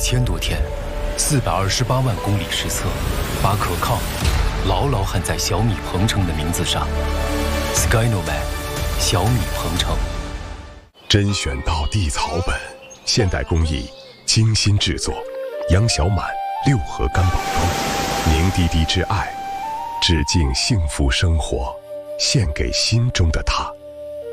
1000多天，428万公里实测，把可靠牢牢焊在小米鹏程的名字上。Skynomad， 小米鹏程。 甄选到地草本，现代工艺，精心制作，杨小满6盒干宝装，凝滴滴之爱，致敬幸福生活，献给心中的他。